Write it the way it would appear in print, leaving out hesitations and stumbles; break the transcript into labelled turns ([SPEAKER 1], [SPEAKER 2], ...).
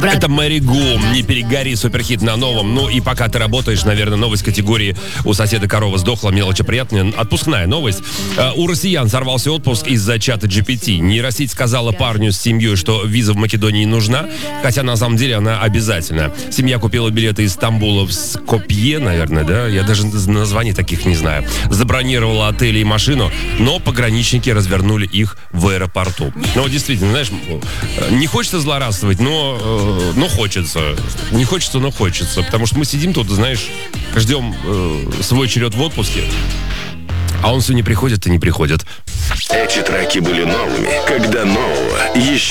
[SPEAKER 1] Это Мэри Гу, «Не перегори», суперхит на новом. Ну и пока ты работаешь, наверное, новость категории «У соседа корова сдохла», мелочи приятная. Отпускная новость. У россиян сорвался отпуск из-за чата GPT. Нейросеть сказала парню с семьей, что виза в Македонии нужна, хотя на самом деле она обязательна. Семья купила билеты из Стамбула в Скопье, наверное, да? Я даже названий таких не знаю. Забронировала отель и машину, но пограничники развернули их в аэропорту. Ну, действительно, знаешь, не хочется злорадствовать, но хочется. Не хочется, но хочется. Потому что мы сидим тут, знаешь, ждем свой черед в отпуске, а он все не приходит и не приходит.
[SPEAKER 2] Эти треки были новыми, когда нового еще